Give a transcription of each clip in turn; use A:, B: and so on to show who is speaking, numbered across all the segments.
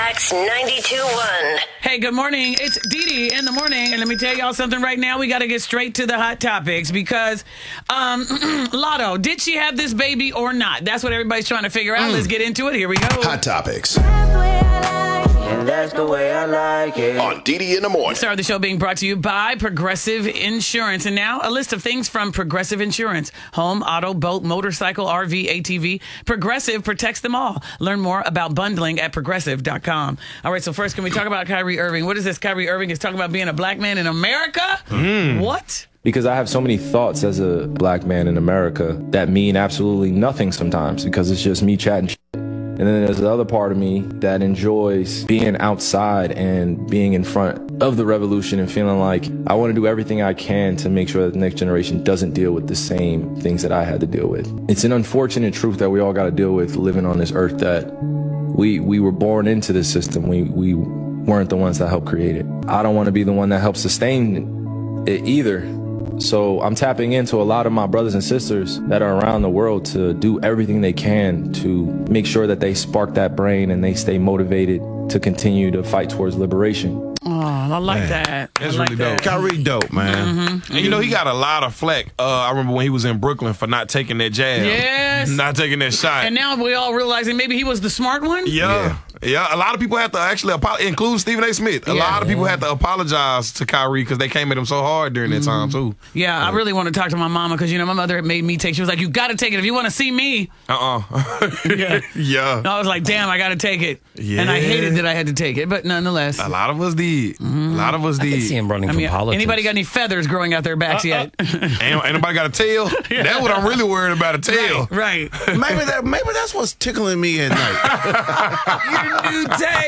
A: Wax 92.1.
B: Hey, good morning. It's Dee Dee in the morning. And let me tell y'all something right now. We got to get straight to the hot topics because Lotto, did she have this baby or not? That's what everybody's trying to figure out. Let's get into it. Here we go.
C: Hot topics
D: And that's the way I like it.
C: on Dee Dee in the morning.
B: Start of the show being brought to you by Progressive Insurance. And now a list of things from Progressive Insurance. Home, auto, boat, motorcycle, RV, ATV. Progressive protects them all. Learn more about bundling at progressive.com. All right, so first, can we talk about Kyrie Irving? What is this? Kyrie Irving is talking about being a black man in America? What?
E: Because I have so many thoughts as a black man in America that mean absolutely nothing sometimes because it's just me chatting shit. And then there's the other part of me that enjoys being outside and being in front of the revolution and feeling like I want to do everything I can to make sure that the next generation doesn't deal with the same things that I had to deal with. It's an unfortunate truth that we all got to deal with living on this earth, that we were born into this system. We weren't the ones that helped create it. I don't want to be the one that helps sustain it either. So I'm tapping into a lot of my brothers and sisters that are around the world to do everything they can to make sure that they spark that brain and they stay motivated to continue to fight towards liberation.
B: Oh, I like that.
F: That's
B: I like
F: really dope.
B: that.
F: Kyrie dope, man. And you know, he got a lot of flack. I remember when he was in Brooklyn for not taking that jab.
B: Yes.
F: Not taking that shot.
B: And now we all realizing maybe he was the smart one?
F: Yeah. A lot of people have to actually apologize, include Stephen A. Smith. A lot of people had to apologize to Kyrie because they came at him so hard during that time, too.
B: Yeah, I really want to talk to my mama because, you know, my mother had made me take. She was like, you got to take it if you want to see me.
F: Yeah.
B: And I was like, damn, I got to take it.
F: Yeah.
B: And I hated that I had to take it, but nonetheless.
F: A lot of us did. A lot of us
G: I can see
F: did.
G: him running for politics.
B: Anybody got any feathers growing out their backs yet?
F: Ain't nobody got a tail? That's what I'm really worried about, a tail.
B: Right.
H: Maybe that's what's tickling me at night.
B: Your new tail.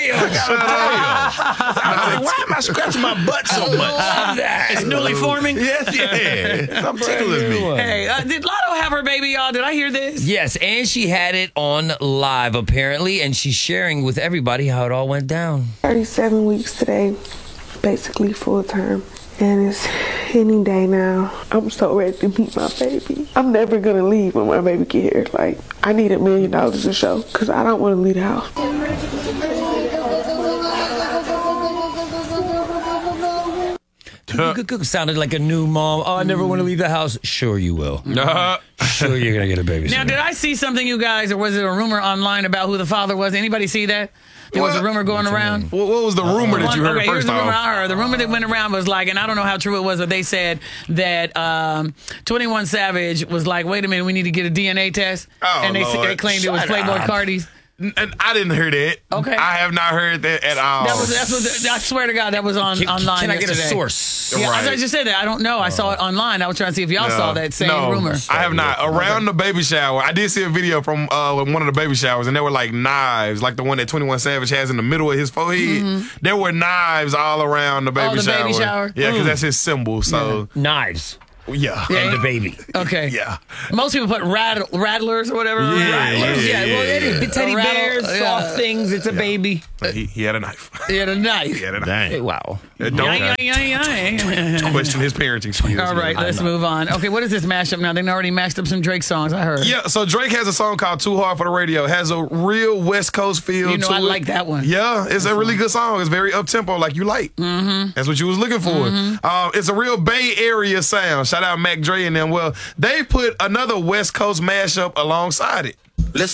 H: Why am I scratching my butt so much?
G: Love that.
B: It's newly forming.
H: Yeah. Something tickling me.
B: Hey, did Lotto have her baby, y'all? Did I hear this?
G: Yes, and she had it on live, apparently, and she's sharing with everybody how it all went down.
I: 37 weeks today, basically full term. And it's any day now. I'm so ready to meet my baby. I'm never gonna leave when my baby get here. Like, I need $1 million a show, because I don't want to leave the house.
G: Sounded like a new mom. Oh, I never want to leave the house. Sure you will. Sure you're going to get a baby
B: Now,
G: soon.
B: did I see something, you guys, or was it a rumor online about who the father was? Anybody see that? There was a rumor going around.
F: What was the rumor that you heard
B: Okay, here's
F: first
B: the rumor
F: off?
B: I heard. The rumor that went around was like, and I don't know how true it was, but they said that 21 Savage was like, wait a minute, we need to get a DNA test.
F: Oh,
B: and they
F: Lord.
B: claimed it was Playboy Cardi's.
F: And I didn't hear that.
B: Okay.
F: I have not heard that at all.
B: That's what I swear to God, that was online
G: Can I get a
B: yesterday.
G: source?
B: Yeah,
F: Right.
B: I just said that. I don't know. I saw it online. I was trying to see if y'all saw that same rumor.
F: I have not. Around the baby shower, I did see a video from one of the baby showers, and there were like knives, like the one that 21 Savage has in the middle of his forehead. There were knives all around the baby
B: the
F: shower.
B: baby shower?
F: Yeah, because that's his symbol. So,
G: Knives.
F: yeah.
G: And the baby.
B: Okay.
F: Yeah.
B: Most people put rattlers or whatever.
F: Yeah,
G: Yeah, well, it is. Teddy
B: Rattle-
G: bears,
B: yeah.
G: soft things. It's a baby.
F: He had a knife.
B: He had a knife.
F: He had a knife.
H: Dang.
G: Wow.
F: Don't question his parenting skills.
B: All right, let's move on. Okay, what is this mashup now? They already mashed up some Drake songs, I heard.
F: Yeah, so Drake has a song called Too Hard for the Radio. It has a real West Coast feel
B: You know,
F: to
B: I
F: it.
B: like that one.
F: Yeah, it's a really good song. It's very up-tempo like you like. Mm-hmm. That's what you was looking for. It's a real Bay Area sound. Shout out Mac Dre and them. Well, they put another West Coast mashup alongside it.